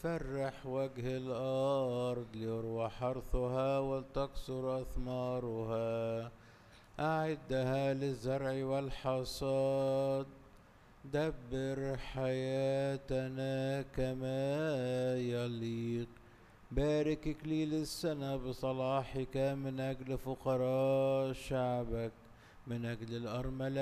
فرح وجه الأرض ليروى حرثها ولتكثر أثمارها. أعدها للزرع والحصاد، دبر حياتنا كما يليق. بارك إكليل السنة بصلاحك من أجل فقراء شعبك، من أجل الأرملة